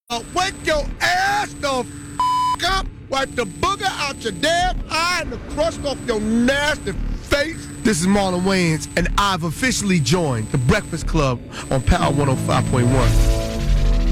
Wake your ass the up, wipe the booger out your damn eye and the crust off your nasty face. This is Marlon Wayans, and I've officially joined the Breakfast Club on Power 105.1.